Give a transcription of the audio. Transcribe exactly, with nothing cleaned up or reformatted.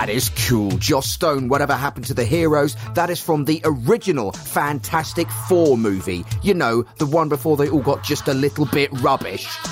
That is cool. Joss Stone, Whatever Happened to the Heroes? That is from the original Fantastic Four movie. You know, the one before they all got just a little bit rubbish.